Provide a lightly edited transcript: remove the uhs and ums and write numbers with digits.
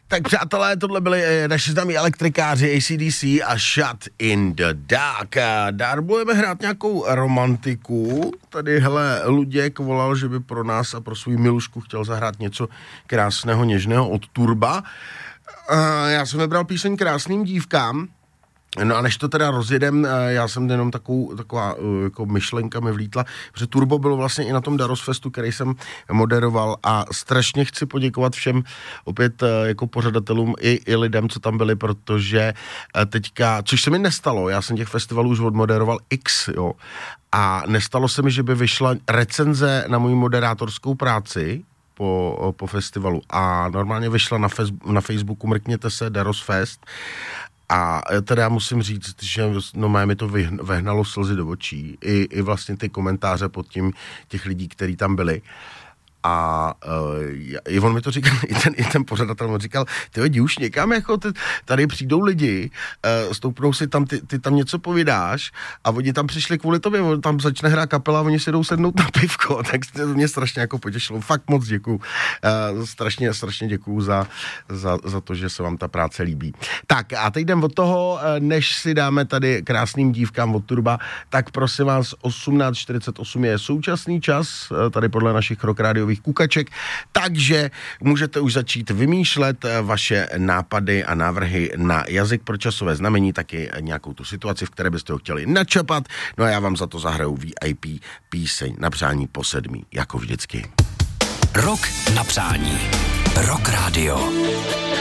Tak přátelé, tohle byli naši známí elektrikáři AC/DC a Shut in the Dark. Dál budeme hrát nějakou romantiku. Tady, hele, Luděk volal, že by pro nás a pro svou milušku chtěl zahrát něco krásného, něžného od Turba. Já jsem vybral píseň Krásným dívkám. No a než to teda rozjedem, já jsem jenom taková jako myšlenka mi vlítla, protože Turbo bylo vlastně i na tom Darosfestu, který jsem moderoval a strašně chci poděkovat všem opět jako pořadatelům i lidem, co tam byli, protože teďka, což se mi nestalo, já jsem těch festivalů už odmoderoval x, jo, a nestalo se mi, že by vyšla recenze na moji moderátorskou práci po festivalu a normálně vyšla na Facebooku, mrkněte se, Darosfest. A teda musím říct, že mi to vehnalo slzy do očí. I vlastně ty komentáře pod tím těch lidí, kteří tam byli. A on mi to říkal, i ten pořadatel mi říkal, ty jdi už někam, jako tady přijdou lidi, stoupnou si tam, ty tam něco povídáš a oni tam přišli kvůli tobě, tam začne hrát kapela a oni si jdou sednout na pivko, tak to mě strašně jako potěšilo, fakt moc děkuju, strašně děkuju za to, že se vám ta práce líbí. Tak a teď jdem od toho, než si dáme tady Krásným dívkám od Turba, tak prosím vás, 18:48 je současný čas, tady podle našich Rock Rádiových kukaček, takže můžete už začít vymýšlet vaše nápady a návrhy na jazyk pro časové znamení, taky nějakou tu situaci, v které byste ho chtěli načapat. No a já vám za to zahraju VIP píseň na přání po 7, jako vždycky. Rock na přání. Rock Radio.